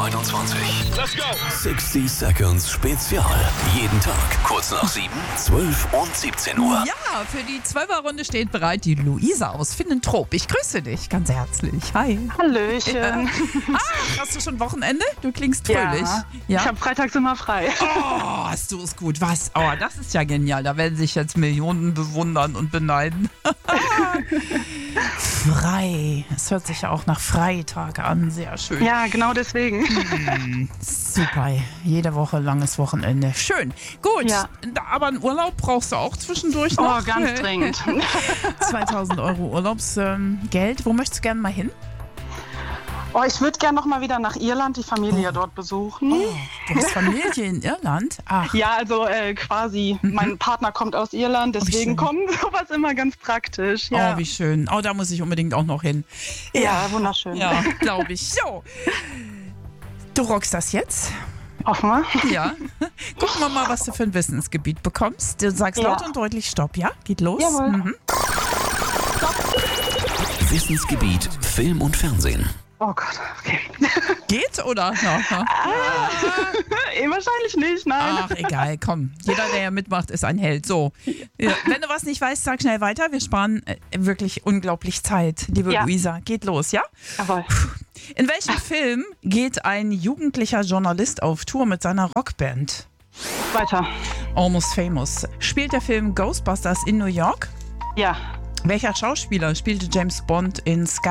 2021. Let's go! 60 Seconds Spezial. Jeden Tag kurz nach 7, 12 und 17 Uhr. Ja, für die 12er-Runde steht bereit die Luisa aus Finnentrop. Ich grüße dich ganz herzlich. Hi. Hallöchen. Hast du schon Wochenende? Du klingst fröhlich. Ich habe freitags immer frei. Oh, hast du es gut. Was? Oh, das ist ja genial. Da werden sich jetzt Millionen bewundern und beneiden. Frei. Es hört sich ja auch nach Freitag an. Sehr schön. Ja, genau deswegen. Super. Jede Woche langes Wochenende. Schön. Gut. Ja. Aber einen Urlaub brauchst du auch zwischendurch noch. Oh, ganz dringend. 2.000 Euro Urlaubsgeld. Wo möchtest du gerne mal hin? Oh, ich würde gerne noch mal wieder nach Irland die Familie dort besuchen. Oh, du hast Familie in Irland? Ach, Ja, also quasi. Mein Partner kommt aus Irland, schön. deswegen kommt sowas immer ganz praktisch. Ja, oh, wie schön. Oh, da muss ich unbedingt auch noch hin. ja wunderschön. Ja, glaube ich. So. Du rockst das jetzt? Hoffen wir. Ja. Gucken wir mal, was du für ein Wissensgebiet bekommst. Du sagst Ja. laut und deutlich Stopp, ja? Geht los. Jawohl. Wissensgebiet Film und Fernsehen. Oh Gott, okay. Geht oder? Ja. Wahrscheinlich nicht, nein. Ach, egal, komm. Jeder, der ja mitmacht, ist ein Held. So. Ja. Wenn du was nicht weißt, sag schnell weiter. Wir sparen wirklich unglaublich Zeit, liebe Ja. Luisa. Geht los, ja? Jawohl. In welchem Film geht ein jugendlicher Journalist auf Tour mit seiner Rockband? Weiter. Almost Famous. Spielt der Film Ghostbusters in New York? Ja. Welcher Schauspieler spielte James Bond in Sky